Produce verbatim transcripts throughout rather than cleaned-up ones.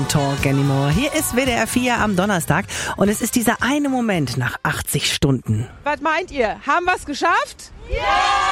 Talk Anymore. Hier ist W D R vier am Donnerstag und es ist dieser eine Moment nach achtzig Stunden. Was meint ihr? Haben wir es geschafft? Ja!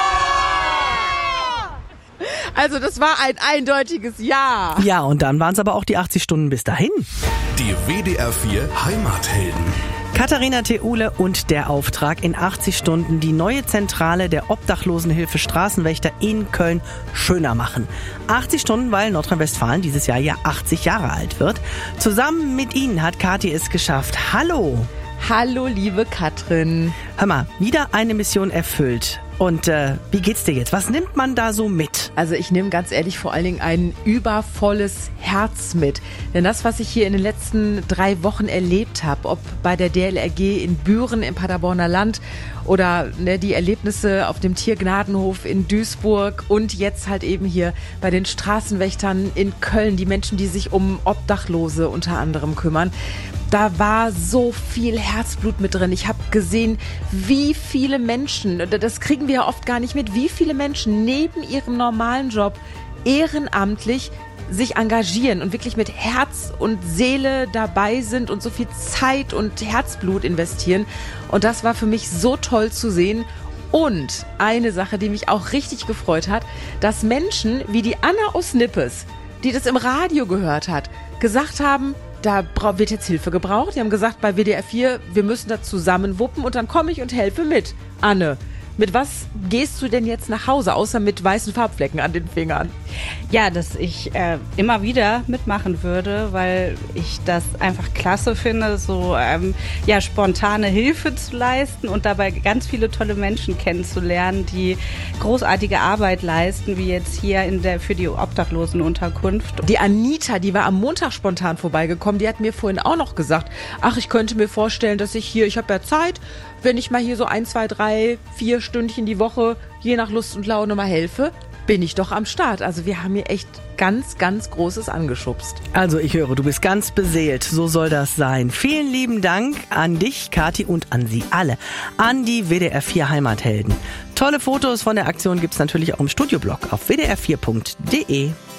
Also das war ein eindeutiges Ja. Ja, und dann waren es aber auch die achtzig Stunden bis dahin. Die W D R vier Heimathelden. Katharina Theule und der Auftrag, in achtzig Stunden die neue Zentrale der Obdachlosenhilfe Straßenwächter in Köln schöner machen. achtzig Stunden, weil Nordrhein-Westfalen dieses Jahr ja achtzig Jahre alt wird. Zusammen mit Ihnen hat Kathi es geschafft. Hallo! Hallo, liebe Katrin. Hör mal, wieder eine Mission erfüllt. Und äh, wie geht's dir jetzt? Was nimmt man da so mit? Also ich nehme ganz ehrlich vor allen Dingen ein übervolles Herz mit. Denn das, was ich hier in den letzten drei Wochen erlebt habe, ob bei der D L R G in Büren im Paderborner Land oder ne, die Erlebnisse auf dem Tiergnadenhof in Duisburg und jetzt halt eben hier bei den Straßenwächtern in Köln, die Menschen, die sich um Obdachlose unter anderem kümmern. Da war so viel Herzblut mit drin. Ich habe gesehen, wie viele Menschen, das kriegen wir ja oft gar nicht mit, wie viele Menschen neben ihrem normalen Job ehrenamtlich sich engagieren und wirklich mit Herz und Seele dabei sind und so viel Zeit und Herzblut investieren. Und das war für mich so toll zu sehen. Und eine Sache, die mich auch richtig gefreut hat, dass Menschen wie die Anna aus Nippes, die das im Radio gehört hat, gesagt haben, da wird jetzt Hilfe gebraucht. Die haben gesagt bei W D R vier, wir müssen da zusammen wuppen und dann komme ich und helfe mit. Anne, mit was gehst du denn jetzt nach Hause, außer mit weißen Farbflecken an den Fingern? Ja, dass ich äh, immer wieder mitmachen würde, weil ich das einfach klasse finde, so ähm, ja, spontane Hilfe zu leisten und dabei ganz viele tolle Menschen kennenzulernen, die großartige Arbeit leisten, wie jetzt hier in der für die Obdachlosenunterkunft. Die Anita, die war am Montag spontan vorbeigekommen, die hat mir vorhin auch noch gesagt, ach, ich könnte mir vorstellen, dass ich hier, ich habe ja Zeit, wenn ich mal hier so ein, zwei, drei, vier Stündchen die Woche, je nach Lust und Laune mal helfe, bin ich doch am Start. Also wir haben hier echt ganz, ganz Großes angeschubst. Also ich höre, du bist ganz beseelt. So soll das sein. Vielen lieben Dank an dich, Kathi, und an Sie alle. An die W D R vier Heimathelden. Tolle Fotos von der Aktion gibt's natürlich auch im Studioblog auf w d r vier punkt d e.